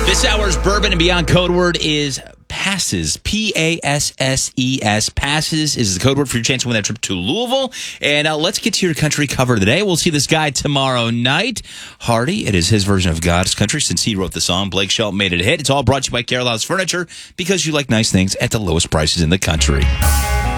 This hour's Bourbon and Beyond code word is passes. Passes. Passes is the code word for your chance to win that trip to Louisville. And let's get to your country cover today. We'll see this guy tomorrow night. Hardy, it is his version of God's Country since he wrote the song. Blake Shelton made it a hit. It's all brought to you by Carol House Furniture because you like nice things at the lowest prices in the country.